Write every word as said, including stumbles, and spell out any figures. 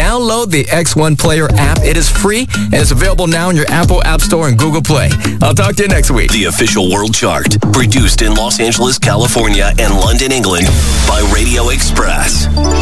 download the X one Player app. It is free, and it's available now in your Apple App Store and Google Play. I'll talk to you next week. The official World Chart, produced in Los Angeles, California, and London, England, by Radio Express.